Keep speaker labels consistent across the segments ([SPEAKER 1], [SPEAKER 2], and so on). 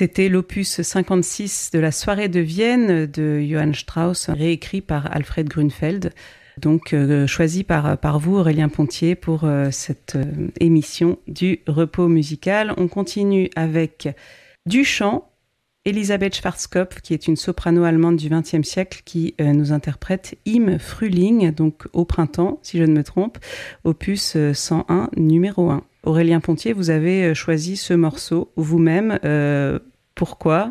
[SPEAKER 1] C'était l'opus 56 de la soirée de Vienne de Johann Strauss, réécrit par Alfred Grünfeld. Donc choisi par vous, Aurélien Pontier, pour cette émission du repos musical. On continue avec du chant. Elisabeth Schwarzkopf, qui est une soprano allemande du XXe siècle, qui nous interprète Im Frühling, donc au printemps, si je ne me trompe, opus 101, numéro 1. Aurélien Pontier, vous avez choisi ce morceau vous-même. Pourquoi ?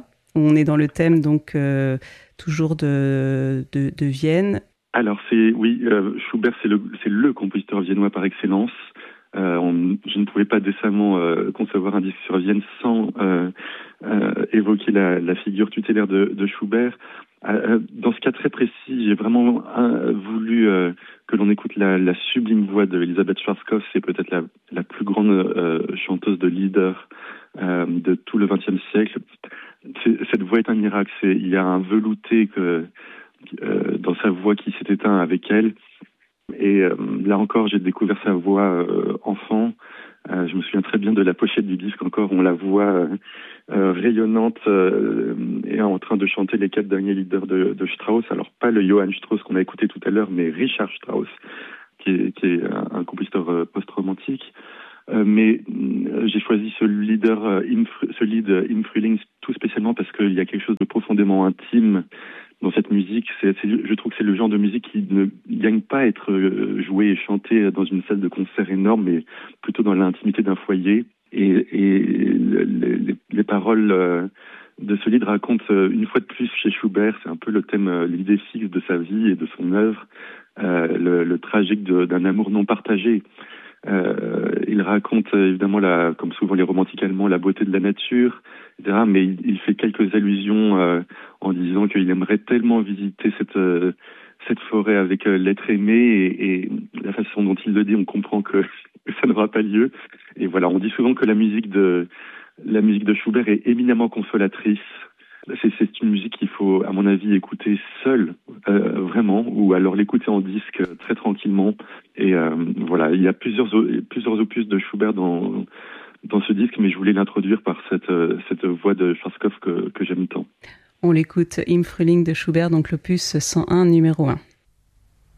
[SPEAKER 1] On est dans le thème donc toujours de Vienne.
[SPEAKER 2] Alors Schubert, c'est le compositeur viennois par excellence. Je ne pouvais pas décemment concevoir un disque sur Vienne sans évoquer la figure tutélaire de Schubert. Dans ce cas très précis, j'ai vraiment voulu que l'on écoute la sublime voix de Elisabeth Schwarzkopf. C'est peut-être la plus grande chanteuse de lieder de tout le XXe siècle. Cette voix est un miracle. Il y a un velouté dans sa voix qui s'est éteint avec elle. Et là encore, j'ai découvert sa voix enfant. Je me souviens très bien de la pochette du disque encore. On la voit rayonnante et en train de chanter les 4 derniers lieders de Strauss. Alors pas le Johann Strauss qu'on a écouté tout à l'heure, mais Richard Strauss, qui est un compositeur post-romantique. Mais j'ai choisi ce lead Im Frühling tout spécialement parce qu'il y a quelque chose de profondément intime dans cette musique. Je trouve que c'est le genre de musique qui ne gagne pas à être joué et chanté dans une salle de concert énorme, mais plutôt dans l'intimité d'un foyer. Et les paroles de ce livre racontent une fois de plus chez Schubert, c'est un peu le thème, l'idée fixe de sa vie et de son œuvre, le tragique d'un amour non partagé. Il raconte évidemment, comme souvent les romantiques allemands, la beauté de la nature, etc. Mais il fait quelques allusions en disant qu'il aimerait tellement visiter cette forêt avec l'être aimé, et la façon dont il le dit, on comprend que ça n'aura pas lieu. Et voilà, on dit souvent que la musique de Schubert est éminemment consolatrice. C'est une musique qu'il faut, à mon avis, écouter seule, vraiment, ou alors l'écouter en disque très tranquillement. Et voilà, il y a plusieurs opus de Schubert dans ce disque, mais je voulais l'introduire par cette voix de Schwarzkopf que j'aime tant.
[SPEAKER 1] On l'écoute, Im Frühling de Schubert, donc l'opus 101 numéro 1.